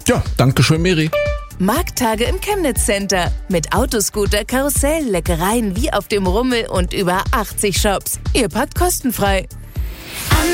Ja, danke schön, Miri. Markttage im Chemnitz Center. Mit Autoscooter, Karussell, Leckereien wie auf dem Rummel und über 80 Shops. Ihr packt kostenfrei.